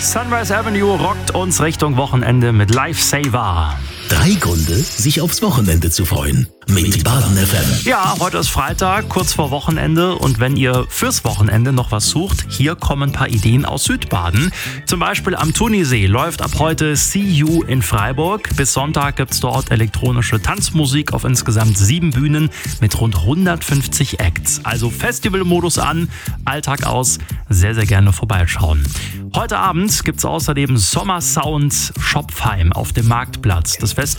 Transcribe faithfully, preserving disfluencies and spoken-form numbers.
Sunrise Avenue rockt uns Richtung Wochenende mit Lifesaver. Drei Gründe, sich aufs Wochenende zu freuen. Mit Baden F M. Ja, heute ist Freitag, kurz vor Wochenende. Und wenn ihr fürs Wochenende noch was sucht, hier kommen ein paar Ideen aus Südbaden. Zum Beispiel am Thunisee läuft ab heute See You in Freiburg. Bis Sonntag gibt's dort elektronische Tanzmusik auf insgesamt sieben Bühnen mit rund hundertfünfzig Acts. Also Festivalmodus an, Alltag aus. Sehr, sehr gerne vorbeischauen. Heute Abend gibt's außerdem Sommersounds Schopfheim auf dem Marktplatz. Das Festival